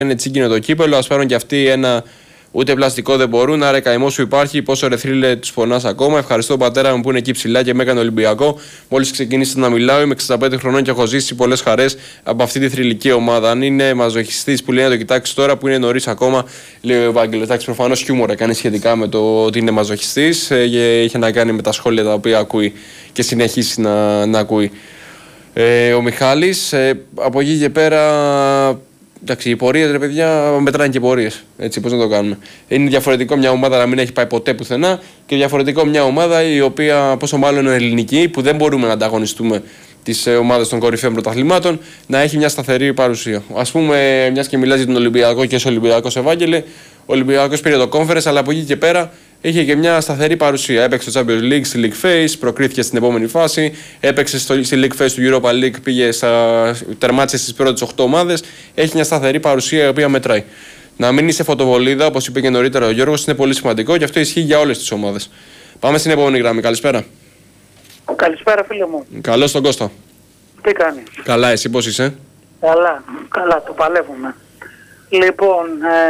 είναι τσίγκινο το κύπελο, ας πάρουν και αυτοί ένα. Ούτε πλαστικό δεν μπορούν, άρα καημό σου υπάρχει. Πόσο ρε θρύλε του πονά ακόμα. Ευχαριστώ τον πατέρα μου που είναι εκεί ψηλά και με έκανε Ολυμπιακό. Μόλις ξεκίνησα να μιλάω, είμαι 65 χρονών και έχω ζήσει πολλές χαρές από αυτή τη θρυλική ομάδα. Αν είναι μαζοχιστής που λέει να το κοιτάξει τώρα που είναι νωρίς ακόμα, λέει ο Ευάγγελος. Εντάξει, προφανώς χιούμορ κάνει σχετικά με το ότι είναι μαζοχιστής και είχε να κάνει με τα σχόλια τα οποία ακούει και συνεχίσει να ακούει. Ο Μιχάλης, από εκεί και πέρα. Εντάξει, οι πορείες, ρε παιδιά, μετράνε και πορείες. Έτσι, πώς να το κάνουμε. Είναι διαφορετικό μια ομάδα να μην έχει πάει ποτέ πουθενά και διαφορετικό μια ομάδα η οποία, πόσο μάλλον είναι ελληνική, που δεν μπορούμε να ανταγωνιστούμε τις ομάδες των κορυφαίων πρωταθλημάτων, να έχει μια σταθερή παρουσία. Ας πούμε, μιας και μιλάς για τον Ολυμπιακό και είσαι Ολυμπιακός, Ευάγγελε, ο Ολυμπιακός πήρε το Conference, αλλά από εκεί και πέρα είχε και μια σταθερή παρουσία. Έπαιξε στο Champions League, στη League Phase, προκρίθηκε στην επόμενη φάση. Έπαιξε στη League Phase του Europa League, τερμάτισε στις πρώτες 8 ομάδες. Έχει μια σταθερή παρουσία η οποία μετράει. Να μην είσαι φωτοβολίδα, όπως είπε και νωρίτερα ο Γιώργος, είναι πολύ σημαντικό και αυτό ισχύει για όλες τις ομάδες. Πάμε στην επόμενη γραμμή. Καλησπέρα. Καλησπέρα, φίλε μου. Καλώς τον Κώστα. Τι κάνεις? Καλά, εσύ πώς είσαι? Καλά, το παλεύουμε. Λοιπόν,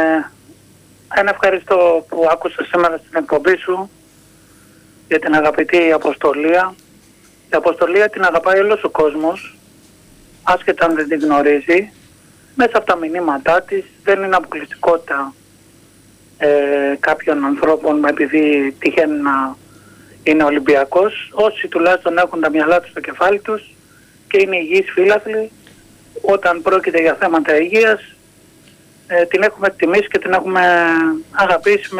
ένα ευχαριστώ που άκουσα σήμερα στην εκπομπή σου για την αγαπητή Αποστολία. Η Αποστολία την αγαπάει όλος ο κόσμος, άσχετα αν δεν την γνωρίζει. Μέσα από τα μηνύματά της δεν είναι αποκλειστικότητα κάποιων ανθρώπων επειδή τυχαίνει να είναι Ολυμπιακός. Όσοι τουλάχιστον έχουν τα μυαλά τους στο κεφάλι τους και είναι υγιείς φίλαθλοι, όταν πρόκειται για θέματα υγείας, την έχουμε εκτιμήσει και την έχουμε αγαπήσει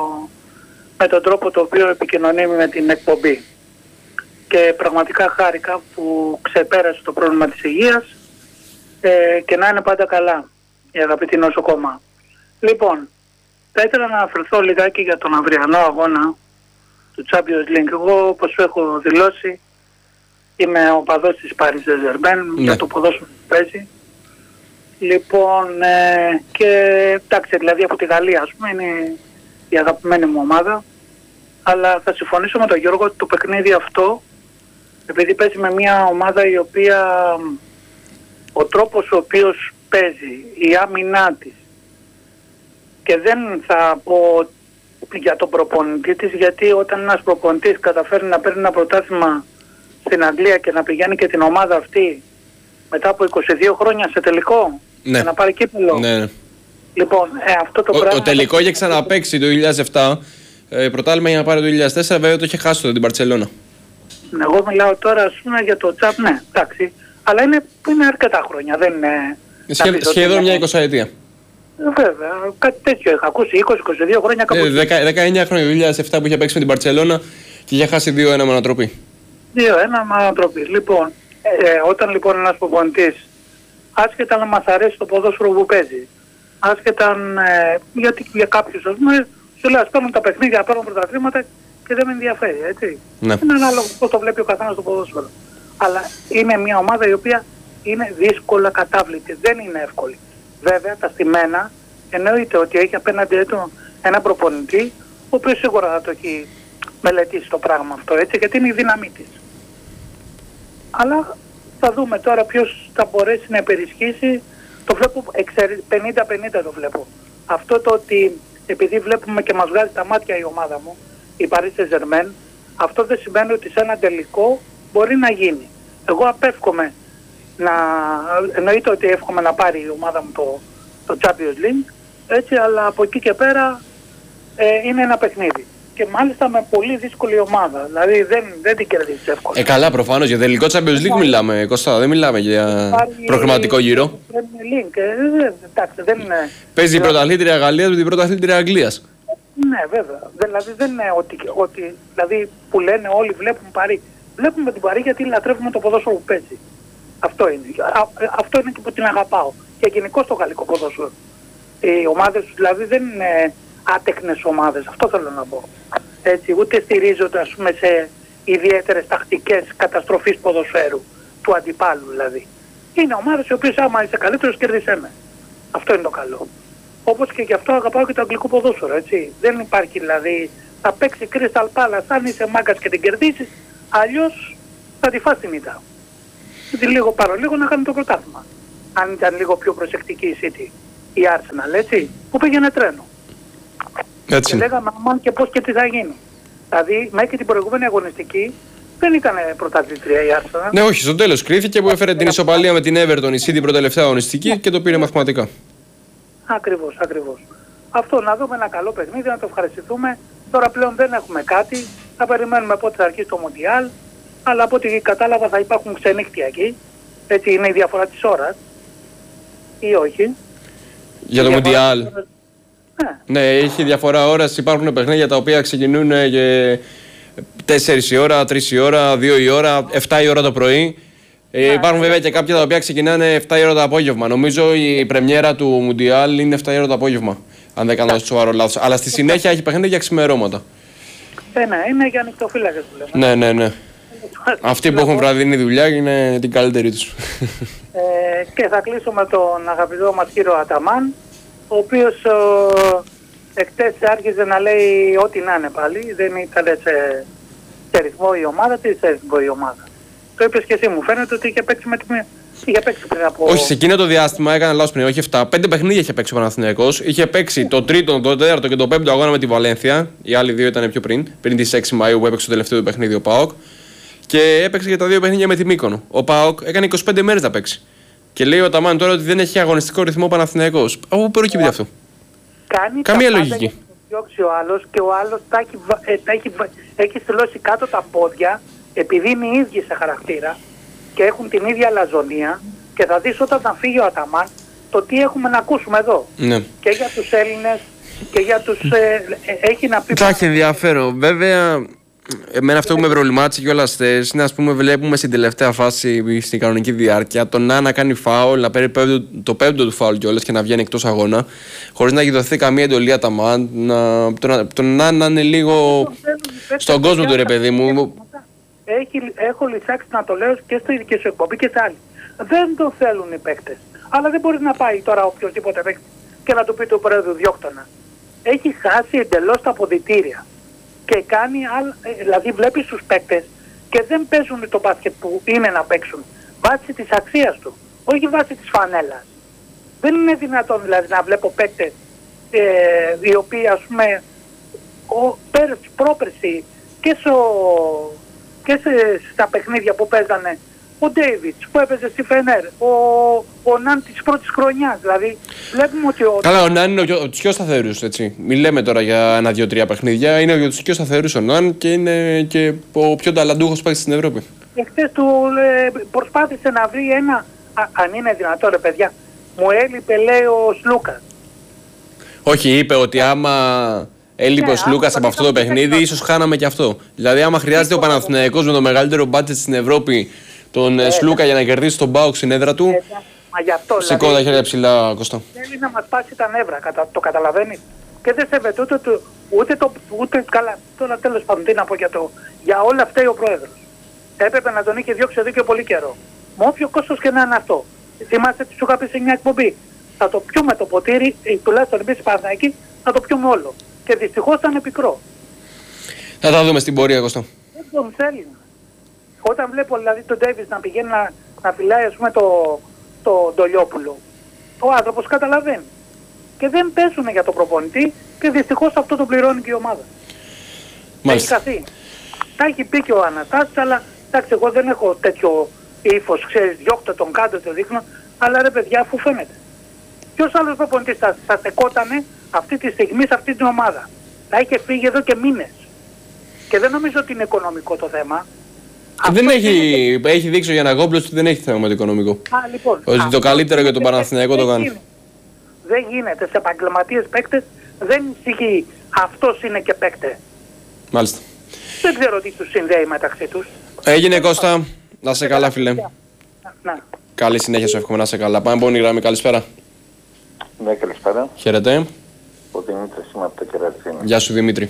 με τον τρόπο το οποίο επικοινωνεί με την εκπομπή. Και πραγματικά χάρηκα που ξεπέρασε το πρόβλημα της υγείας και να είναι πάντα καλά η αγαπητή νοσοκόμα. Λοιπόν, θα ήθελα να αναφερθώ λιγάκι για τον αυριανό αγώνα του Champions League. Εγώ, όπως σου έχω δηλώσει, είμαι ο οπαδός της Paris Saint-Germain για το ποδόσφαιρο που παίζει. Λοιπόν, και εντάξει, δηλαδή από τη Γαλλία, ας πούμε, είναι η αγαπημένη μου ομάδα. Αλλά θα συμφωνήσω με τον Γιώργο ότι το παιχνίδι αυτό, επειδή παίζει με μια ομάδα η οποία ο τρόπος ο οποίος παίζει, η άμυνά της, και δεν θα πω για τον προπονητή της, γιατί όταν ένας προπονητής καταφέρει να παίρνει ένα πρωτάθλημα στην Αγγλία και να πηγαίνει και την ομάδα αυτή μετά από 22 χρόνια σε τελικό, ναι, και να πάρει κύπελλο. Ναι. Λοιπόν, αυτό το πράγμα... Το τελικό είχε ξαναπαίξει το 2007, πρωτάθλημα για να πάρει το 2004, βέβαια το είχε χάσει την Μπαρτσελώνα. Εγώ μιλάω τώρα, ας πούμε, για το Τσάπ, ναι, εντάξει, αλλά είναι αρκετά χρόνια, δεν είναι... Σχεδόν μια 20ετία. Βέβαια, κάτι τέτοιο είχα ακούσει, 20-22 χρόνια κάπου. 19 χρόνια, το 2007 που είχε παίξει με την Μπαρτσελώνα και είχε χάσει 2-1 με ανατροπή. 2-1 με ανατροπή. Λοιπόν, όταν λοιπόν ένας προπονητής, άσχετα να μας αρέσει το ποδόσφαιρο που παίζει, άσχετα γιατί για κάποιους, ας πούμε, σου λέει ας παίρνουν τα παιχνίδια, παίρνουν πρωταθλήματα και δεν με ενδιαφέρει, έτσι. Ναι. Είναι ανάλογο πώς το βλέπει ο καθένας το ποδόσφαιρο. Αλλά είναι μια ομάδα η οποία είναι δύσκολα κατάβλητη, δεν είναι εύκολη. Βέβαια, τα στημένα εννοείται ότι έχει απέναντι του ένα προπονητή, ο οποίος σίγουρα θα το έχει μελετήσει το πράγμα αυτό, έτσι, γιατί είναι η δύναμή της. Αλλά θα δούμε τώρα ποιος θα μπορέσει να υπερισχύσει. Το βλέπω 50-50 το βλέπω. Αυτό το ότι επειδή βλέπουμε και μας βγάζει τα μάτια η ομάδα μου, η Paris Saint-Germain, αυτό δεν σημαίνει ότι σε ένα τελικό μπορεί να γίνει. Εγώ απέφχομαι εννοείται ότι εύχομαι να πάρει η ομάδα μου το Champions League, έτσι, αλλά από εκεί και πέρα είναι ένα παιχνίδι. Και μάλιστα με πολύ δύσκολη ομάδα. Δηλαδή δεν την κερδίζει εύκολα. Καλά, προφανώς. Για τελικό Champions League μιλάμε, Κώστα. Δεν μιλάμε για προγραμματικό γύρο. Παίζει η πρωταθλήτρια Γαλλίας με την πρωταθλήτρια Αγγλίας. Ναι, βέβαια. Δηλαδή δεν είναι ότι δηλαδή που λένε όλοι βλέπουν Παρί. Βλέπουμε την Παρί γιατί λατρεύουμε το ποδόσφαιρο που παίζει. Αυτό είναι. Αυτό είναι και που την αγαπάω. Και γενικώς το γαλλικό ποδόσφαιρο. Οι ομάδες δηλαδή δεν είναι άτεχνες ομάδες. Αυτό θέλω να πω. Έτσι, ούτε στηρίζονται, ας πούμε, σε ιδιαίτερες τακτικές καταστροφής ποδοσφαίρου του αντιπάλου δηλαδή. Είναι ομάδες οι οποίες άμα είσαι καλύτερος κερδίσέ με. Αυτό είναι το καλό. Όπως και γι' αυτό αγαπάω και το αγγλικό ποδόσφαιρο, έτσι. Δεν υπάρχει δηλαδή, θα παίξει Crystal Palace, αν είσαι μάγκας και την κερδίσεις, αλλιώς θα τη φας την ήττα. Γιατί λίγο παρολίγο να κάνει το πρωτάθλημα. Αν ήταν λίγο πιο προσεκτική η City. η Arsenal, έτσι, που πήγαινε τρένο. Έτσι. Και λέγαμε αμάν και πώς και τι θα γίνει. Δηλαδή, μέχρι την προηγούμενη αγωνιστική δεν ήταν πρωταθλήτρια η Arsenal. Ναι, όχι, στο τέλος κρίθηκε που έφερε την ισοπαλία με την Everton η City προτελευταία αγωνιστική και το πήρε μαθηματικά. Ακριβώς, ακριβώς. Αυτό, να δούμε ένα καλό παιχνίδι, να το ευχαριστηθούμε. Τώρα πλέον δεν έχουμε κάτι. Θα περιμένουμε πότε θα αρχίσει το Μουντιάλ. Αλλά από ό,τι κατάλαβα θα υπάρχουν ξενύχτια εκεί. Έτσι είναι η διαφορά της ώρας. Ή όχι. Για το Μουντιάλ. Ναι. Ναι, έχει διαφορά ώρας. Υπάρχουν παιχνίδια τα οποία ξεκινούν και 4 η ώρα, 3 η ώρα, 2 η ώρα, 7 η ώρα το πρωί. Υπάρχουν βέβαια και κάποια τα οποία ξεκινάνε 7 η ώρα το απόγευμα. Νομίζω η πρεμιέρα του Μουντιάλ είναι 7 η ώρα το απόγευμα. Αν δεν κάνω σοβαρό λάθος. Αλλά στη συνέχεια έχει παιχνίδια για ξημερώματα. Ναι, είναι για ανοιχτοφύλακες που λέμε. Ναι. Αυτοί που έχουν βραδινή δουλειά είναι την καλύτερη τους. Και θα κλείσω με τον αγαπητό μας κύριο Αταμάν, ο οποίος εκτές άρχιζε να λέει ό,τι να είναι πάλι. Δεν ήταν σε ρυθμό η ομάδα, τι σε ρυθμό η ομάδα. Το είπες και εσύ, μου φαίνεται ότι είχε παίξει πριν από... Όχι, σε εκείνο το διάστημα έκανα λάθος πριν, όχι 7. 5 παιχνίδια είχε παίξει ο Παναθηναϊκός. Είχε παίξει το τρίτο, το τέταρτο και το πέμπτο αγώνα με τη Βαλένθια. Οι άλλοι δύο ήταν πιο πριν τις 6 Μαΐου που έπαιξε το τελευταίο του παιχνίδι ο ΠΑΟΚ. Και έπαιξε και τα δύο παιχνίδια με τη Μύκονο. Ο ΠΑΟΚ έκανε 25 μέρες να παίξει. Και λέει ο Αταμάν τώρα ότι δεν έχει αγωνιστικό ρυθμό ο Παναθηναϊκός. Από πού προκύπτει αυτό? Καμία λογική. Διώξει ο άλλος και ο άλλος έχει στελώσει κάτω τα πόδια, επειδή είναι οι ίδιοι σε χαρακτήρα και έχουν την ίδια αλαζονία, και θα δεις όταν θα φύγει ο Αταμάν το τι έχουμε να ακούσουμε εδώ. Ναι. Και για τους Έλληνες και για τους... έχει να πει... Θα έχει ενδιαφέρον. Βέβαια, εμένα αυτό που με προβλημάτισε κιόλας χθες είναι, ας πούμε, βλέπουμε στην τελευταία φάση, στην κανονική διάρκεια, τον να κάνει φάουλ, να παίρνει το πέμπτο του φάουλ κιόλας και να βγαίνει εκτός αγώνα, χωρίς να έχει δοθεί καμία εντολή Αταμάν. Τον να είναι λίγο στον κόσμο του, ρε παιδί μου. Έχω λυσάξει να το λέω και στη δική σου εκπομπή και σε άλλη. Δεν το θέλουν οι παίκτες. Αλλά δεν μπορεί να πάει τώρα οποιοδήποτε παίκτη και να του πει του πρόεδρου διώκτονα. Έχει χάσει εντελώς τα αποδυτήρια. Και κάνει δηλαδή βλέπεις τους παίκτες και δεν παίζουν το μπάσκετ που είναι να παίξουν βάσει της αξίας του, όχι βάσει της φανέλας. Δεν είναι δυνατόν δηλαδή να βλέπω παίκτες οι οποίοι, ας πούμε, πρόπερση και στα παιχνίδια που παίζανε ο Ντέιβιτς που έπαιζε στη Φενέρ, ο Ναν της πρώτης χρονιάς, δηλαδή βλέπουμε ότι Καλά, ο Ναν είναι ο τους πιο σταθερούς, έτσι. Μην λέμε τώρα για 1-2-3 παιχνίδια, είναι ο τους πιο σταθερούς ο Ναν και είναι και ο πιο ταλαντούχος παίκτης στην Ευρώπη. Εχθές του προσπάθησε να βρει ένα, αν είναι δυνατό ρε παιδιά, μου έλειπε λέει ο Σλούκας. Όχι, είπε ότι άμα έλειπε ο Σλούκας από αυτό το παιχνίδι, ίσως χάναμε και αυτό. Δηλαδή, άμα χρειάζεται ο Παναθηναϊκός με το μεγαλύτερο μπάτζετ στην Ευρώπη τον Σλούκα για να κερδίσει τον ΠΑΟΚ στην έδρα του, σηκώ τα χέρια ψηλά, Κώστα. Θέλει να μας πάσει τα νεύρα, το καταλαβαίνεις. Και δεν σέβεται ούτε καλά. Τώρα τέλος πάντων, τι να πω για όλα αυτά ο πρόεδρος. Έπρεπε να τον είχε διώξει εδώ και πολύ καιρό. Με όποιο κόστος και να είναι αυτό. Θυμάστε τι σου είχα πει σε μια εκπομπή. Θα το πιούμε το ποτήρι, τουλάχιστον εμείς Παναθηναϊκοί, θα το πιούμε όλο. Και δυστυχώς ήταν πικρό. Θα τα δούμε στην πορεία, Κώστα. Δεν τον θέλει. Όταν βλέπω δηλαδή τον Ντέιβις να πηγαίνει να φυλάει, ας πούμε, το Ντολιόπουλο, ο άνθρωπος καταλαβαίνει. Και δεν πέσουν για τον προπονητή και δυστυχώς αυτό το πληρώνει και η ομάδα. Μάλιστα. Έχει καθεί. Τα έχει πει και ο Αναστάσης, αλλά εντάξει, εγώ δεν έχω τέτοιο ύφος, ξέρεις, διώχτε τον κάτω, το δείχνω, αλλά ρε παιδιά, αφού φαίνεται. Ποιος άλλος προπονητής θα στεκότανε αυτή τη στιγμή σε αυτή την ομάδα? Θα είχε φύγει εδώ και μήνες. Και δεν νομίζω ότι είναι οικονομικό το θέμα. Δεν έχει δείξει ο Γιαννακόπουλος ότι δεν έχει θέμα με το οικονομικό. Λοιπόν, ότι το καλύτερο για τον Παναθηναϊκό το κάνει. Δεν γίνεται. Σε επαγγελματίες παίκτες δεν ισχύει αυτός είναι και παίκτε. Μάλιστα. Δεν ξέρω τι τους συνδέει μεταξύ τους. Έγινε, Κώστα. Να σε καλά, φίλε. Να. Καλή συνέχεια σου εύχομαι, να σε καλά. Πάμε επόμενη γραμμή. Καλησπέρα. Ναι, καλησπέρα. Χαίρετε. Ο Δημήτρης είμαι από το Κερατσίνη. Γεια σου, Δημήτρη.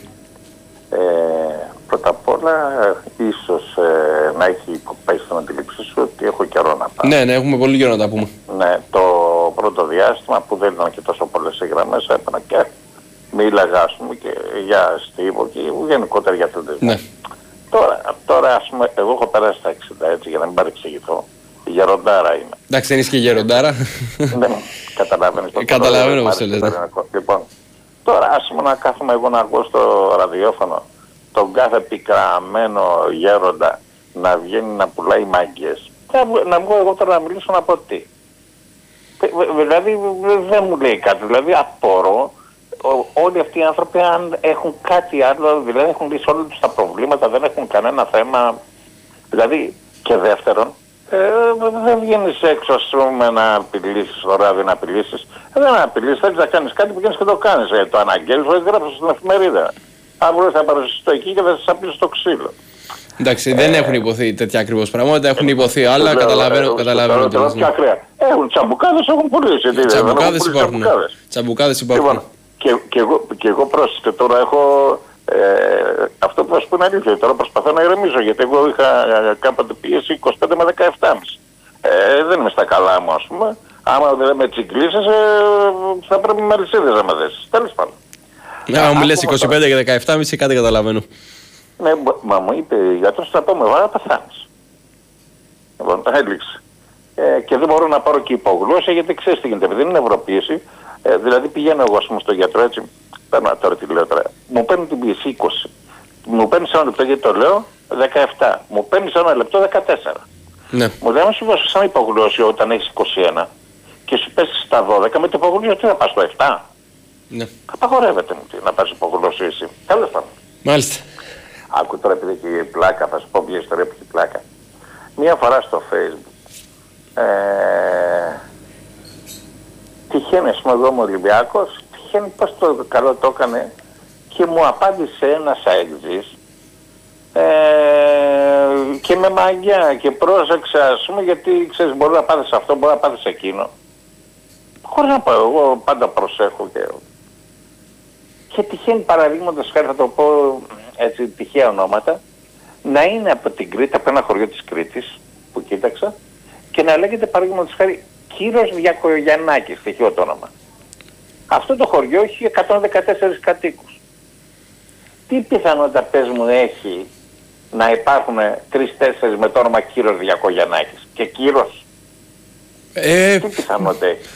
Πρώτα απ' όλα, ίσως να έχει πάει στην αντιλήψη σου ότι έχω καιρό να πάω. Ναι, έχουμε πολύ καιρό να τα πούμε. Ναι, το πρώτο διάστημα που δεν ήταν και τόσο πολλές οι γραμμές, έπαιρνα και μίλαγα, ας πούμε, και για Στίβο και γενικότερα για τον Ναι. Τώρα, ας πούμε, εγώ έχω περάσει τα 60, έτσι, για να μην παρεξηγηθώ. Γεροντάρα είμαι. Εντάξει, δεν είσαι και γεροντάρα. Ναι, καταλαβαίνω. καταλαβαίνεις. Καταλαβαίνω πώς το λες. Λοιπόν, τώρα άσε μου να κάθομαι εγώ να ακούω στο ραδιόφωνο τον κάθε πικραμένο γέροντα να βγαίνει να πουλάει μάγκες. Να βγω εγώ τώρα να μιλήσω να πω τι. Δηλαδή δεν μου λέει κάτι. Δηλαδή απορώ όλοι αυτοί οι άνθρωποι αν έχουν κάτι άλλο, δηλαδή έχουν λύσει όλα τους τα προβλήματα, δεν έχουν κανένα θέμα. Δηλαδή και δεύτερον, δεν βγαίνεις έξω ας πούμε να απειλήσεις στο ράδιο, να απειλήσεις. Δεν απειλήσεις, θέλεις να κάνεις κάτι που βγαίνεις και το κάνεις. Το αναγγέλεις, το γράψεις στην εφημερίδα. Αύριο θα παρουσιαστεί εκεί και θα σας απειλήσει το ξύλο. Εντάξει, δεν έχουν υποθεί τέτοια ακριβώς πράγματα, έχουν υποθεί άλλα, καταλαβαίνω τι λες. Έχουν τσαμπουκάδες, έχουν πουλήσει. Τσαμπουκάδες υπάρχουν. Λοιπόν, και εγώ πρόσθετε τώρα έχω αυτό που θα σου πω είναι αλήθεια. Τώρα προσπαθώ να ηρεμήσω γιατί εγώ είχα κάποτε πίεση 25 με 17,5. Δεν είμαι στα καλά μου ας πούμε. Άμα δεν με τσιγκλίσεις θα πρέπει με αλυσίδες να με δέσεις. Τέλος πάντων. Αν μου λες 25 και 17,5 κάτι καταλαβαίνω. Ναι, μα μου είπε ο γιατρός θα πάμε βάρα πεθάνεις. Λοιπόν, τα έλειξε. Και δεν μπορώ να πάρω και υπογλώσσα γιατί ξέρεις τι γίνεται. Επειδή είναι νευροποίηση, δηλαδή πηγαίνω εγώ ας πούμε στον γιατρό έτσι, παίρνω τώρα τι λέω τώρα, μου παίρνει την πίεση 20. Μου παίρνει σε ένα λεπτό γιατί το λέω 17. Μου παίρνει σε ένα λεπτό 14. Ναι. Μου λέει, αν σου δώσω σαν υπογλώσση όταν έχεις 21 και σου πέσει στα 12 με την υπογλώσση τι θα πας στο 7. Ναι. Απαγορεύεται μου να πας υπογλώσση εσύ. Τέλος πάντων. Μάλιστα. Άκου τώρα επειδή έχει πλάκα, θα σου πω μια ιστορία που έχει πλάκα. Μία φορά στο Facebook τυχαίνει ας πούμε εδώ μου Ολυμπιάκος, τυχαίνει πως το καλό το έκανε και μου απάντησε ένας αεξής και με μαγιά και πρόσεξα ας πούμε γιατί ξέρεις μπορεί να πάθεις αυτό, μπορεί να πάθεις εκείνο. Χωρίς να πω, εγώ πάντα προσέχω και τυχαίνει παραδείγματος χάρη θα το πω έτσι τυχαία ονόματα να είναι από την Κρήτη, από ένα χωριό της Κρήτης που κοίταξα και να λέγεται παραδείγματος χάρη Κύρος Διακογιαννάκης, τυχαίο το όνομα. Αυτό το χωριό έχει 114 κατοίκους. Τι πιθανότητα πες μου έχει να υπάρχουν 3-4 με το όνομα Κύρος Διακογιαννάκης και Κύρος. Τι πιθανότητα έχει.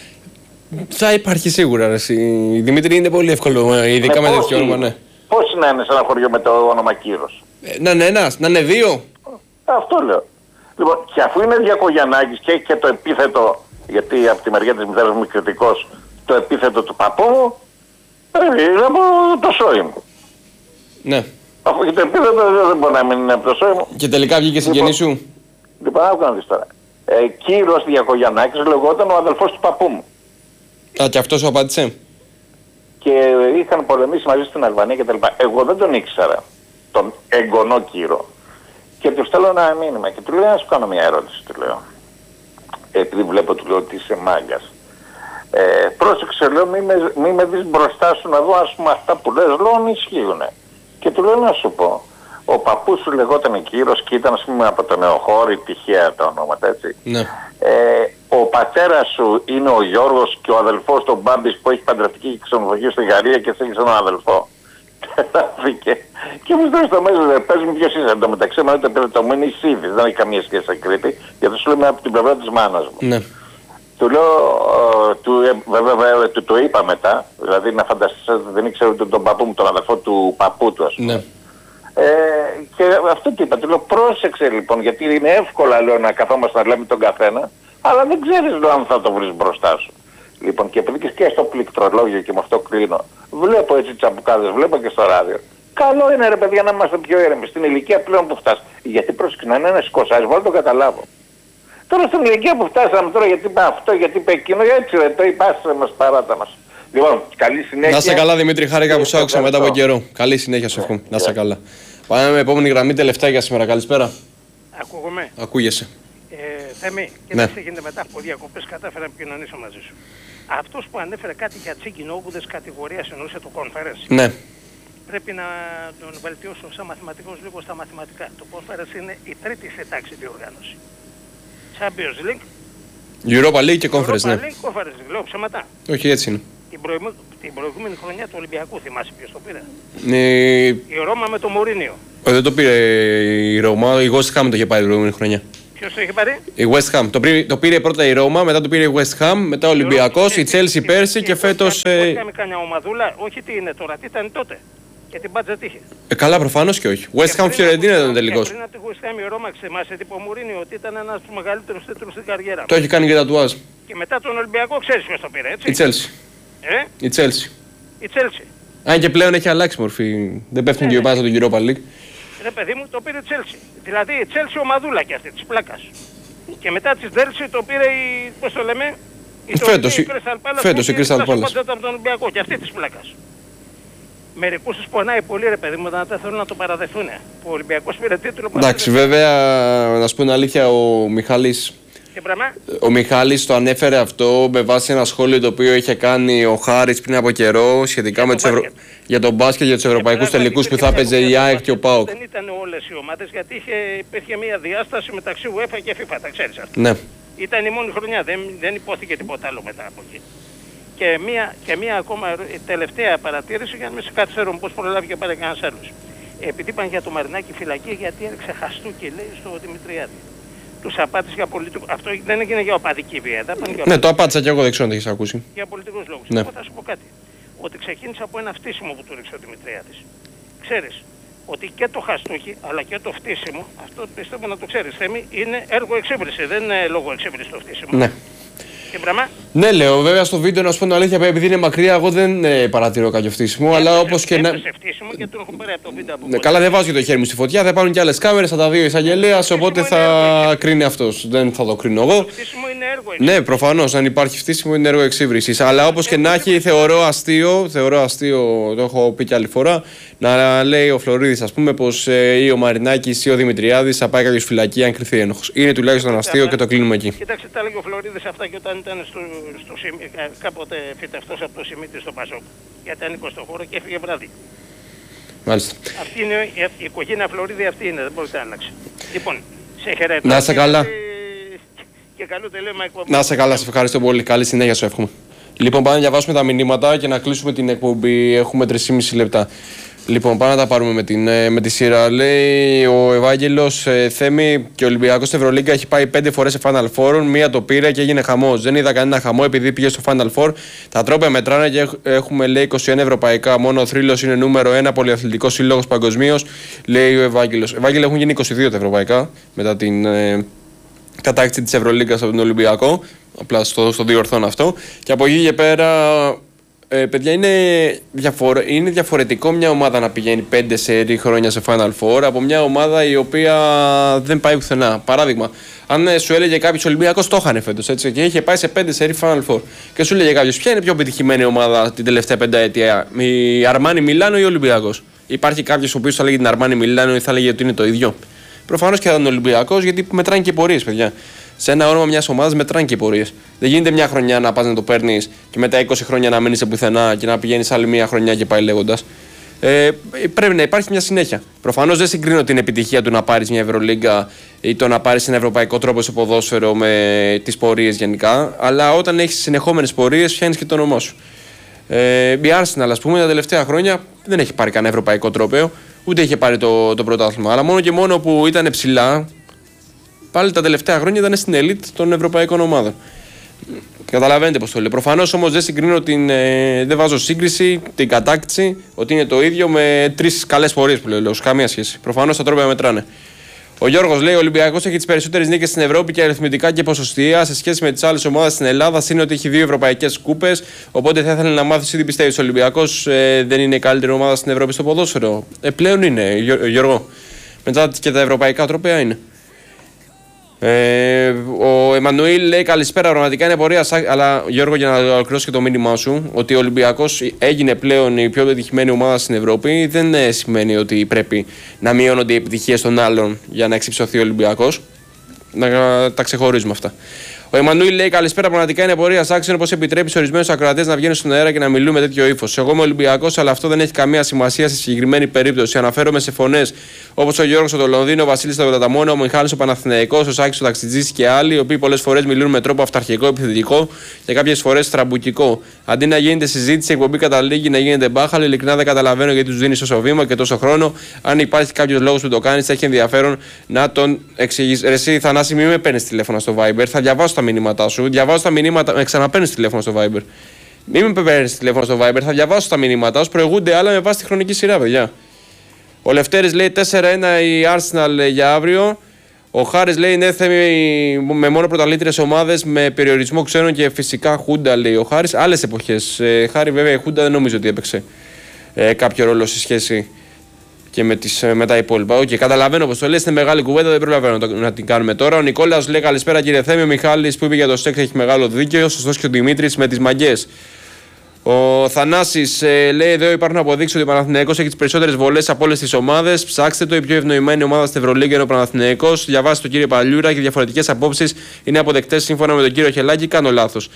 Θα υπάρχει σίγουρα. Δημήτρη είναι πολύ εύκολο, ειδικά με τέτοιο όνομα, ναι. Πώς να είναι σε ένα χωριό με το όνομα Κύρος. Να είναι ένας, να είναι δύο. Αυτό λέω. Λοιπόν, και αφού είναι Διακογιαννάκης και έχει και το επίθετο, γιατί από τη μεριά της μητέρας μου κριτικός, το επίθετο του παππού μου, είναι από το σόι μου. Ναι. Αφού και το επίθετο δεν μπορεί να μην είναι από το σόι μου. Και τελικά βγήκε συγγενής σου. Λοιπόν, άκου να δεις τώρα. Κύρος Διακογιαννάκης λεγόταν ο αδελφός του παππού μου. Α, και αυτός σου απάντησε. Και είχαν πολεμήσει μαζί στην Αλβανία κτλ. Εγώ δεν τον ήξερα, τον εγγονό Κύρο. Και του στέλνω ένα μήνυμα και του λέω να σου κάνω μια ερώτηση, του λέω. Επειδή βλέπω, του λέω ότι είσαι μάγκας. Πρόσεξε, λέω, μη με δεις μπροστά σου να δω, ας πούμε, αυτά που λες, λέω, αν ισχύουνε. Και του λέω να σου πω, ο παππούς σου λεγόταν Κύρος και ήταν, ας πούμε, από το Νεοχώρι, τυχαία τα ονόματα, έτσι. Ναι. Ο πατέρας σου είναι ο Γιώργος και ο αδελφός του Μπάμπης που έχει παντρευτική και ξενοδοχείο στη Γαλλία και εσύ έχεις έναν αδελφό. Και μου στέλνει στο μέσο, πες μου ποιος είσαι. Εν τω μεταξύ, με το πήρε το μου είναι η Σίβης, δεν έχει καμία σχέση σε Κρήτη, γιατί σου λέμε από την πλευρά της μάνας μου. Ναι. Του λέω, βέβαια του το είπα μετά, δηλαδή να φανταστείς, δεν ήξερα ούτε τον παππού μου, τον αδελφό του παππού του, ας πούμε. Ναι. Και αυτό τι είπα, του λέω πρόσεξε λοιπόν, γιατί είναι εύκολα λέω να καθόμαστε να λέμε τον καθένα, αλλά δεν ξέρεις λέω αν θα το βρεις μπροστά σου. Λοιπόν, και επειδή και στο πληκτρολόγιο και με αυτό κλείνω, βλέπω έτσι τσαμπουκάδες, βλέπω και στο ράδιο. Καλό είναι ρε παιδιά να είμαστε πιο ήρεμοι στην ηλικία πλέον που φτάσει. Γιατί πρόσεξε να είναι ένας 20, μπορώ να το καταλάβω. Τώρα στην ηλικία που φτάσαμε τώρα, γιατί είπα αυτό, γιατί είπα εκείνο, έτσι ρε, το είπάστε μας παράτα μας. Λοιπόν, καλή συνέχεια. Να είσαι καλά Δημήτρη, χάρηκα που σ' άκουσα μετά από καιρό. Καλή συνέχεια σου εύχομαι. Να είσαι καλά. Πάμε με επόμενη γραμμή, τελευταία για σήμερα. Καλησπέρα. Ακούγομαι. Ακούγεσαι. Θέμη, και ναι. Τι γίνεται μετά από διακοπές, κατάφερα να επικοινωνήσω μαζί σου. Αυτός που ανέφερε κάτι για τσίγκινόβουδες κατηγορίας εννοούσε το conference. Ναι. Πρέπει να τον βελτιώσω σαν μαθηματικός λίγο στα μαθηματικά. Το conference είναι η τρίτη σε τάξη διοργάνωση. Champions League. Europa League και Conference, Europa ναι. League, Conference League, λέω ψέματα. Όχι, έτσι είναι. Την προηγούμενη χρονιά του Ολυμπιακού θυμάσαι ποιος το πήρε. Η Ρώμα με το Μουρίνιο. Δεν το πήρε η Ρώμα, η West Ham το είχε πάρει την προηγούμενη χρονιά. Ποιος το είχε πάρει? Η West Ham. Το πήρε πρώτα η Ρώμα, μετά το πήρε η West Ham, μετά ο Ολυμπιακός, η Chelsea πέρσι και φέτος. Είχαμε καμιά ομαδούλα, όχι τι είναι τώρα, τι ήταν τότε. Και την μπάτζα τύχε. Καλά, προφανώς και όχι. West Ham Φιωρεντίνα ήταν τελικός. Πριν από τη West Ham η Ρώμα ξεμάσε τύπο Μουρίνιο ότι ήταν ένας από τους μεγαλύτερους τίτλους στην καριέρα. Το έχει κάνει και τατουάζ. Και μετά τον Ολυμπιακό ξέρεις ποιος το πήρε, έτσι. Η Chelsea. Η Chelsea. Η Chelsea. Αν και πλέον έχει αλλάξει μορφή. Δεν πέφτουν και οι ομάδες του Europa League. Ρε παιδί μου, το πήρε η Chelsea. Δηλαδή η Chelsea ομαδούλα και αυτή της πλάκας. Και μετά της Chelsea το πήρε η, πώς το λέμε, φέτος η Crystal Palace. Από τον Ολυμπιακό και αυτή της πλάκας. Μερικούς τους πονάει πολύ ρε παιδί μου, να τα θέλουν να το παραδεχθούν. Ο Ολυμπιακός πήρε τίτλο. Εντάξει, βέβαια, να σου πω την αλήθεια, ο Μιχάλης το ανέφερε αυτό με βάση ένα σχόλιο το οποίο είχε κάνει ο Χάρης πριν από καιρό σχετικά με για τον μπάσκετ, για τους ευρωπαϊκούς τελικούς που θα έπαιζε η ΑΕΚ και ο ΠΑΟΚ. Δεν ήταν όλες οι ομάδες γιατί υπήρχε μια διάσταση μεταξύ UEFA και FIFA, τα ξέρεις αυτό. Ναι. Ήταν η μόνη χρονιά, δεν υπόθηκε τίποτα άλλο μετά από εκεί. Και μία ακόμα τελευταία παρατήρηση για να μην σε καθυστερούμε πώς προλάβει και πάρει κανένας άλλος. Επειδή είπαν για το Μαρινάκη φυλακή γιατί έριξε χαστούκι λέει στο Δημητριάδη. Τους απάτησε για πολιτικό. Αυτό δεν έγινε για οπαδική βία. Ναι, το απάτησα και εγώ, δεν ξέρω αν το έχεις ακούσει. Για πολιτικούς λόγους. Ναι. Εγώ θα σου πω κάτι. Ότι ξεκίνησε από ένα φτύσιμο που του ρίξε ο Δημητριάδης. Ξέρεις ότι και το χαστούκι αλλά και το φτύσιμο, αυτό πιστεύω να το ξέρεις Θέμη, είναι έργο εξύβριση, δεν είναι λόγο εξύβριση το φτύσιμο. Ναι. Και πράγμα. Ναι, λέω, βέβαια στο βίντεο να σου πω την αλήθεια, επειδή είναι μακριά, εγώ δεν παρατηρώ κάποιο φτύσιμο, αλλά όπως και να. Φτύσιμο και τον έχω πάρει από το βίντεο από Ναι, καλά, δεν βάζω και το χέρι μου στη φωτιά, θα πάρουν και άλλες κάμερες, θα τα δει ο εισαγγελέας, οπότε θα κρίνει αυτός. Δεν θα το κρίνω εγώ. Το φτύσιμο είναι έργο εξύβρισης. Ναι, προφανώς, αν υπάρχει φτύσιμο είναι έργο εξύβρισης. Αλλά όπως και να έχει, θεωρώ αστείο, το έχω πει και άλλη φορά, να λέει ο Φλωρίδης, ας πούμε, πως ή ο Μαρινάκης ή ο Δημητριάδης θα πάει κάποιος φυλακή αν κρυφθεί ένοχος. Είναι τουλάχιστον αστείο και το κλείνουμε εκεί. Κοιτάξτε, τα λέγει ο Φλωρίδης αυτά και όταν ήταν κάποτε φυτευτός από το Σιμίτι στο Πασόκ. Γιατί ανήκω στο χώρο και έφυγε βράδυ. Μάλιστα. Αυτή είναι η οικογένεια Φλωρίδη, αυτή είναι, δεν μπορεί να αλλάξει. Λοιπόν, σε χαιρετώ. Να είσαι καλά. Και καλό τελείωμα εκπομπή. Να είσαι καλά, σε ευχαριστώ πολύ. Καλή συνέχεια σου εύχομαι. Λοιπόν, πάμε να διαβάσουμε τα μηνύματα και να κλείσουμε την εκπομπή. Έχουμε 3,5 λεπτά. Λοιπόν, πάμε να τα πάρουμε με τη σειρά. Λέει ο Ευάγγελος, Θέμη και ο Ολυμπιακός στην Ευρωλίγκα έχει πάει 5 φορές σε Final Four. Μία το πήρε και έγινε χαμός. Δεν είδα κανένα χαμό επειδή πήγε στο Final Four. Τα τρόπια μετράνε και έχουμε, λέει, 21 ευρωπαϊκά. Μόνο ο Θρύλος είναι νούμερο 1 πολυαθλητικός σύλλογος παγκοσμίως, λέει ο Ευάγγελος. Ευάγγελο, έχουν γίνει 22 τα ευρωπαϊκά μετά την κατάκτηση της Ευρωλίγκας από τον Ολυμπιακό. Απλά στο διορθώνω αυτό. Και από εκεί και πέρα. Παιδιά, είναι διαφορετικό μια ομάδα να πηγαίνει 5 σερί χρόνια σε Final Four από μια ομάδα η οποία δεν πάει πουθενά. Παράδειγμα, αν σου έλεγε κάποιος Ολυμπιακός, το είχαν φέτος έτσι, και είχε πάει σε 5 σερί Final Four και σου έλεγε κάποιος ποια είναι η πιο πετυχημένη ομάδα την τελευταία πενταετία, η Αρμάνι Μιλάνο ή ο Ολυμπιακός. Υπάρχει κάποιος ο οποίος θα λέγει την Αρμάνι Μιλάνο ή θα λέγει ότι είναι το ίδιο. Προφανώς και θα είναι ο Ολυμπιακός γιατί μετράνε και οι πορείες, παιδιά. Σε ένα όνομα μια ομάδα μετράνε και οι πορείες. Δεν γίνεται μια χρονιά να πας να το παίρνεις και μετά 20 χρόνια να μείνεις σε πουθενά και να πηγαίνεις άλλη μια χρονιά και πάει λέγοντας. Πρέπει να υπάρχει μια συνέχεια. Προφανώς δεν συγκρίνω την επιτυχία του να πάρεις μια Ευρωλίγκα ή το να πάρεις ένα ευρωπαϊκό τρόπο στο ποδόσφαιρο με τις πορείες γενικά. Αλλά όταν έχεις συνεχόμενες πορείες, φτιάχνεις και το όνομά σου. Η Arsenal, ας πούμε, τα τελευταία χρόνια δεν έχει πάρει κανένα ευρωπαϊκό τρόπαιο, ούτε είχε πάρει το πρωτάθλημα. Αλλά μόνο και μόνο που ήταν ψηλά. Πάλι τα τελευταία χρόνια ήταν στην ελίτ των ευρωπαϊκών ομάδων. Καταλαβαίνετε πώς το λέω. Προφανώς όμως δεν βάζω σύγκριση, την κατάκτηση, ότι είναι το ίδιο με 3 καλές πορείες που λέω. Καμία σχέση. Προφανώς τα τρόπια μετράνε. Ο Γιώργος λέει: Ο Ολυμπιακός έχει τις περισσότερες νίκες στην Ευρώπη και αριθμητικά και ποσοστία σε σχέση με τις άλλες ομάδες στην Ελλάδα. Είναι ότι έχει 2 ευρωπαϊκές κούπες. Οπότε θα ήθελα να μάθεις τι πιστεύεις. Ο Ολυμπιακός δεν είναι η καλύτερη ομάδα στην Ευρώπη στο ποδόσφαιρο. Πλέον είναι, Γιώργο. Μετά και τα ευρωπαϊκά τρόπια είναι. Ο Εμμανουήλ λέει καλησπέρα, πραγματικά είναι πορεία. Αλλά Γιώργο, για να ολοκληρώσω και το μήνυμά σου, ότι ο Ολυμπιακός έγινε πλέον η πιο πετυχημένη ομάδα στην Ευρώπη, δεν σημαίνει ότι πρέπει να μειώνονται οι επιτυχίες των άλλων για να εξυψωθεί ο Ολυμπιακός. Να τα ξεχωρίζουμε αυτά. Ο Εμμανουήλ λέει: Καλησπέρα, πραγματικά είναι πορεία άξιων πως επιτρέπει σε ορισμένους ακροατές να βγαίνουν στον αέρα και να μιλούν με τέτοιο ύφος. Εγώ είμαι Ολυμπιακός, αλλά αυτό δεν έχει καμία σημασία στη συγκεκριμένη περίπτωση. Αναφέρομαι σε φωνές όπως ο Γιώργος από το Λονδίνο, ο Βασίλης στο Βαταμόνο, ο Μιχάλης ο Παναθηναϊκός, ο Σάκης ο Ταξιτζής και άλλοι, οι οποίοι πολλές φορές μιλούν με τρόπο αυταρχικό, επιθετικό και κάποιες φορές τραμπουκικό. Αντί να γίνεται συζήτηση, η εκπομπή καταλήγει να γίνεται μπάχαλη. Ειλικρινά δεν καταλαβαίνω γιατί τους δίνεις τόσο βήμα και τόσο χρόνο. Αν υπάρχει κάποιος λόγος που το κάνεις, θα έχει ενδιαφέρον να τον εξηγείς. Εσύ, Θανάση, μην με παίρνεις τηλέφωνο στο Viber. Θα διαβάσω τα μηνύματά σου. Διαβάζω τα μηνύματα. Με ξαναπαίρνεις τηλέφωνο στο Viber. Μην με παίρνεις τηλέφωνο στο Viber. Θα διαβάσω τα μηνύματά σου. Προηγούνται άλλα με βάση τη χρονική σειρά, παιδιά. Ο Λευτέρης λέει 4-1 η Arsenal για αύριο. Ο Χάρης λέει ναι, θέμη με μόνο πρωταλήτριες ομάδες με περιορισμό ξένων και φυσικά Χούντα, λέει ο Χάρης. Άλλες εποχές. Χάρη, βέβαια, η Χούντα δεν νομίζω ότι έπαιξε κάποιο ρόλο σε σχέση και με τα υπόλοιπα. Okay, καταλαβαίνω πως το λες, είναι μεγάλη κουβέντα, δεν προλαβαίνω να την κάνουμε τώρα. Ο Νικόλαος λέει καλησπέρα κύριε Θέμη. Ο Μιχάλης που είπε για το σεξ έχει μεγάλο δίκαιο. Σωστός και ο Δημήτρης με τις μαγκές. Ο Θανάσης λέει εδώ υπάρχουν αποδείξεις ότι ο Παναθηναϊκός έχει τις περισσότερες βολές από όλες τις ομάδες. Ψάξτε το, η πιο ευνοημένη ομάδα στην Ευρωλίγκα είναι ο Παναθηναϊκός. Διαβάστε τον κύριο Παλιούρα και διαφορετικές απόψεις είναι αποδεκτές σύμφωνα με τον κύριο Χελάκη. Κάνω λάθος.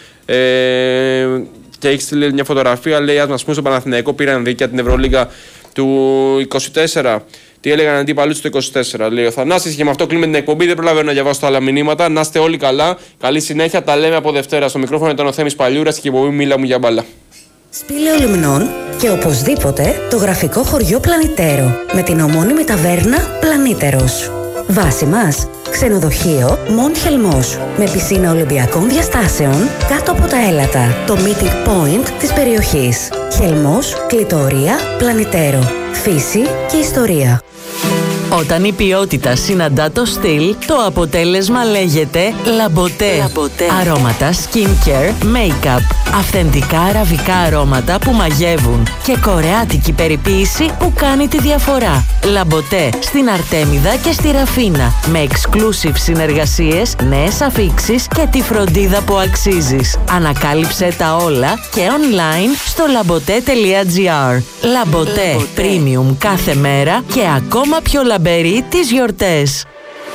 Και έχει στείλει μια φωτογραφία, λέει ας μας πούμε στο Παναθηναϊκό πήραν δίκαια την Ευρωλίγκα του 24. Τι έλεγαν αντίπαλοι του 24, λέει ο Θανάσης. Και με αυτό κλείνουμε την εκπομπή. Δεν προλαβαίνω να διαβάσω τα άλλα μηνύματα. Να είστε όλοι καλά. Καλή συνέχεια. Τα λέμε από Δευτέρα. Στο μικρόφωνο ήταν ο Θέμης Παλιούρας και η εκπομπή Μίλα μου για μπάλα. Σπήλαιο Λιμνών και οπωσδήποτε το γραφικό χωριό Πλανητέρο με την ομώνυμη ταβέρνα Πλανήτερος. Βάση μας, ξενοδοχείο Μον Χελμός με πισίνα Ολυμπιακών διαστάσεων κάτω από τα έλατα, το meeting point της περιοχής. Χελμός, κλητορία, Πλανητέρο, φύση και ιστορία. Όταν η ποιότητα συναντά το στυλ, το αποτέλεσμα λέγεται Λαμποτέ. Αρώματα skincare, make-up, αυθεντικά αραβικά αρώματα που μαγεύουν και κορεάτικη περιποίηση που κάνει τη διαφορά. Λαμποτέ στην Αρτέμιδα και στη Ραφίνα με exclusive συνεργασίες, νέες αφίξεις και τη φροντίδα που αξίζεις. Ανακάλυψε τα όλα και online στο labote.gr. Λαμποτέ premium κάθε μέρα και ακόμα πιο λαμπερή τις γιορτές.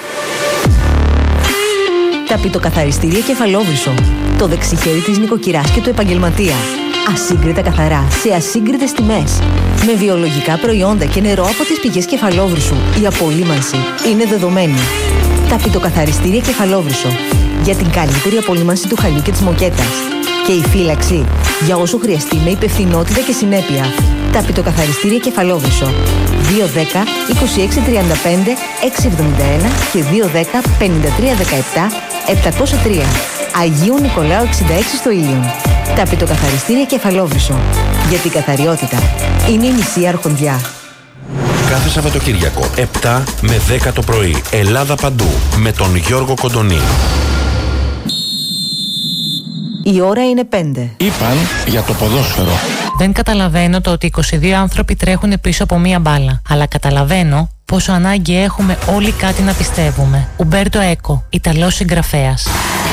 Ταπητοκαθαριστήρια Κεφαλόβρυσο. Το δεξιχέρι της νοικοκυράς και του επαγγελματία. Ασύγκριτα καθαρά, σε ασύγκριτες τιμές. Με βιολογικά προϊόντα και νερό από τις πηγές Κεφαλόβρυσου. Η απολύμανση είναι δεδομένη. Ταπητοκαθαριστήρια Κεφαλόβρυσο. Για την καλύτερη απολύμανση του χαλιού και της μοκέτας. Και η φύλαξη για όσο χρειαστεί με υπευθυνότητα και συνέπεια. Ταπητοκαθαριστήρια Κεφαλόβρυσο. 210 2635 671 και 210 5317 703. Αγίου Νικολάου 66 στο Ήλιον. Ταπητοκαθαριστήρια Κεφαλόβρυσο. Γιατί η καθαριότητα είναι η μισή αρχοντιά. Κάθε Σαββατοκύριακο 7 με 10 το πρωί. Ελλάδα παντού με τον Γιώργο Κοντονή. Η ώρα είναι 5. Είπαν για το ποδόσφαιρο. Δεν καταλαβαίνω το ότι 22 άνθρωποι τρέχουν πίσω από μία μπάλα. Αλλά καταλαβαίνω πόσο ανάγκη έχουμε όλοι κάτι να πιστεύουμε. Ουμπέρτο Έκο, Ιταλός συγγραφέας.